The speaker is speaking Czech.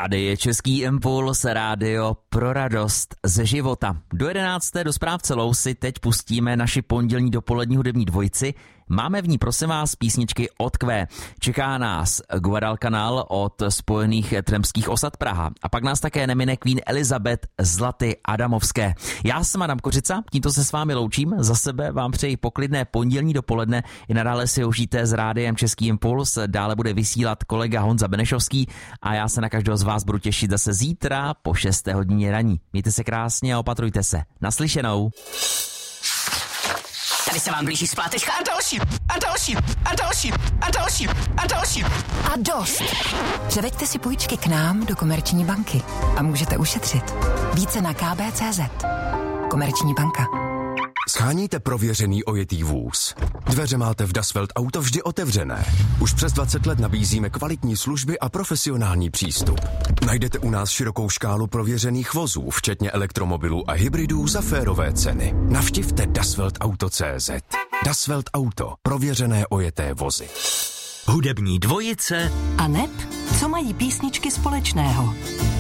Tady Český impuls, rádio pro radost ze života. Do 11. do zpráv celou si teď pustíme naši pondělní dopolední hudební dvojici. Máme v ní, prosím vás, písničky od Q. Čeká nás Guadalcanal od Spojených Tremských osad Praha. A pak nás také nemine Queen Elizabeth Zlaty Adamovské. Já jsem Adam Kořica, tímto se s vámi loučím. Za sebe vám přeji poklidné pondělní dopoledne. I nadále si užijte s rádiem Český impuls. Dále bude vysílat kolega Honza Benešovský a já se na každého z vás budu těšit zase zítra po 6. hodině raní. Mějte se krásně a opatrujte se. Naslyšenou. Tady se vám blíží splátečka a další, a další, a další, a další, a další. A dost. Převeďte si půjčky k nám do Komerční banky a můžete ušetřit. Více na kb.cz. Komerční banka. Sháníte prověřený ojetý vůz. Dveře máte v Das Welt Auto vždy otevřené. Už přes 20 let nabízíme kvalitní služby a profesionální přístup. Najdete u nás širokou škálu prověřených vozů, včetně elektromobilů a hybridů za férové ceny. Navštivte dasweltauto.cz. Das Welt Auto. Prověřené ojeté vozy. Hudební dvojice A neb, co mají písničky společného?